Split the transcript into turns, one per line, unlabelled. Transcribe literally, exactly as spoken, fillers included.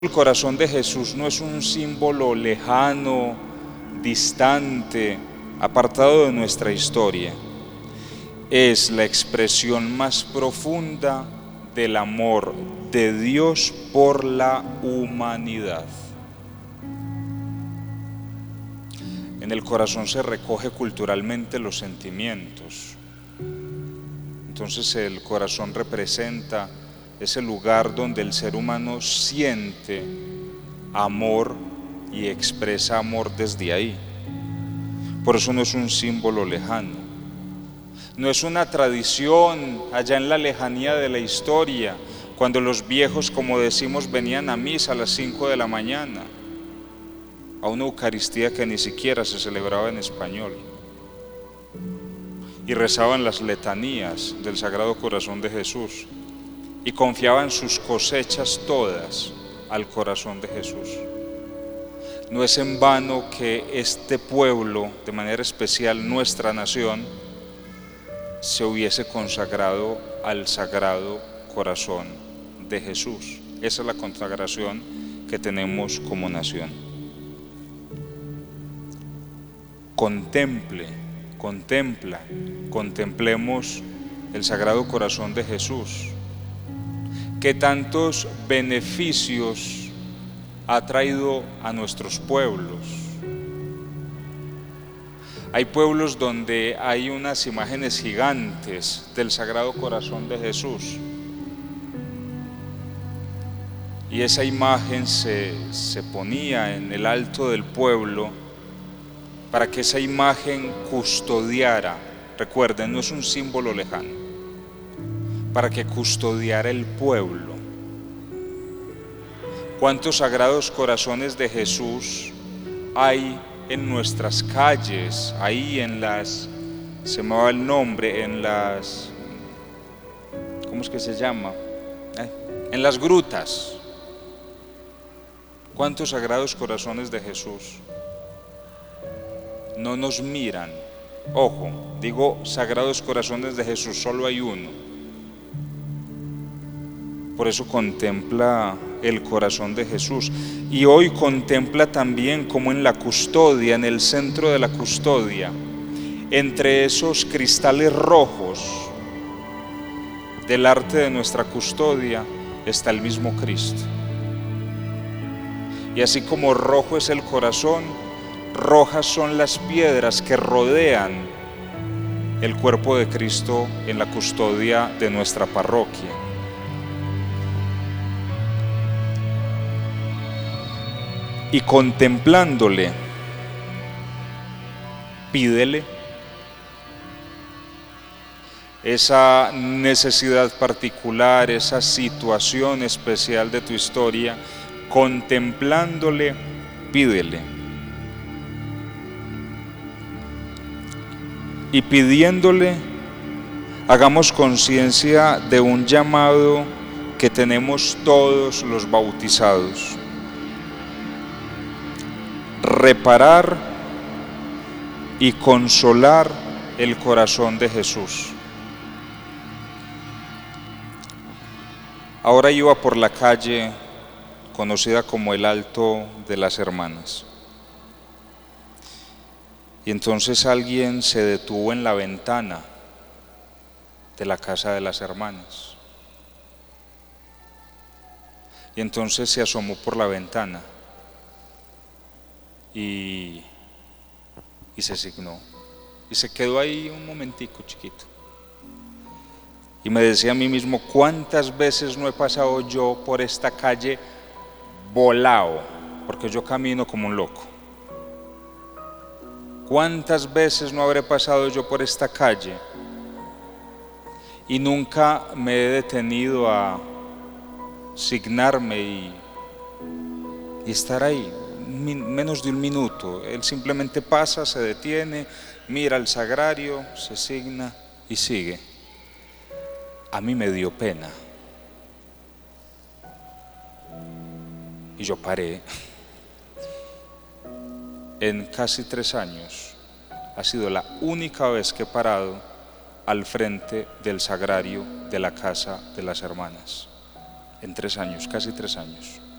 El corazón de Jesús no es un símbolo lejano, distante, apartado de nuestra historia. Es la expresión más profunda del amor de Dios por la humanidad. En el corazón se recoge culturalmente los sentimientos. Entonces el corazón representa ese lugar donde el ser humano siente amor y expresa amor desde ahí. Por eso no es un símbolo lejano, no es una tradición allá en la lejanía de la historia, cuando los viejos, como decimos, venían a misa a las cinco de la mañana, a una Eucaristía que ni siquiera se celebraba en español, y rezaban las letanías del Sagrado Corazón de Jesús, y confiaban sus cosechas todas al corazón de Jesús. No es en vano que este pueblo, de manera especial nuestra nación, se hubiese consagrado al Sagrado Corazón de Jesús. Esa es la consagración que tenemos como nación. Contemple, contempla, contemplemos el Sagrado Corazón de Jesús, que tantos beneficios ha traído a nuestros pueblos. Hay pueblos donde hay unas imágenes gigantes del Sagrado Corazón de Jesús, y esa imagen se, se ponía en el alto del pueblo para que esa imagen custodiara, recuerden, no es un símbolo lejano, para que custodiara el pueblo. ¿Cuántos sagrados corazones de Jesús hay en nuestras calles, ahí en las, se me va el nombre, en las, ¿cómo es que se llama? Eh, en las grutas? ¿Cuántos sagrados corazones de Jesús no nos miran? Ojo, digo sagrados corazones de Jesús, solo hay uno. Por eso contempla el corazón de Jesús, y hoy contempla también como en la custodia, en el centro de la custodia, entre esos cristales rojos del arte de nuestra custodia, está el mismo Cristo. Y así como rojo es el corazón, rojas son las piedras que rodean el cuerpo de Cristo en la custodia de nuestra parroquia. Y contemplándole, pídele esa necesidad particular, esa situación especial de tu historia. Contemplándole, pídele. Y pidiéndole, hagamos conciencia de un llamado que tenemos todos los bautizados: reparar y consolar el corazón de Jesús. Ahora iba por la calle conocida como el Alto de las Hermanas, y entonces alguien se detuvo en la ventana de la casa de las hermanas, y entonces se asomó por la ventana y, y se signó, y se quedó ahí un momentico chiquito, y me decía a mí mismo: ¿cuántas veces no he pasado yo por esta calle volado? Porque yo camino como un loco. ¿Cuántas veces no habré pasado yo por esta calle y nunca me he detenido a signarme y, y estar ahí? Menos de un minuto. Él simplemente pasa, se detiene, mira el sagrario, se signa y sigue. A mí me dio pena y yo paré. En casi tres años ha sido la única vez que he parado al frente del sagrario de la casa de las hermanas. En tres años, casi tres años.